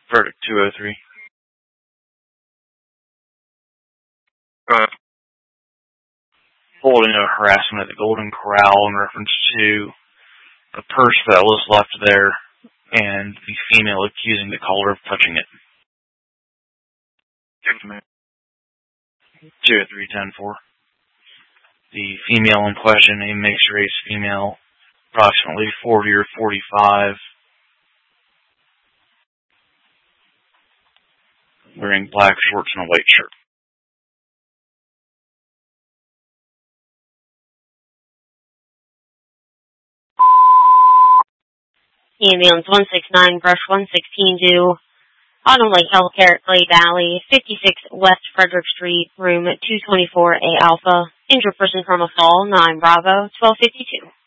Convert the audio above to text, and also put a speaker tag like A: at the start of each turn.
A: Verdict 203. Holding a harassment at the Golden Corral in reference to a purse that was left there and the female accusing the caller of touching it. 203-10-4. The female in question, a mixed race female, approximately 40 or 45, wearing black shorts and a white shirt.
B: Ambulance 169, Brush 116 due. Autumn Lake Healthcare at Clay Valley, 56 West Frederick Street, room 224A Alpha. Injured person from a fall, 9 Bravo, 1252.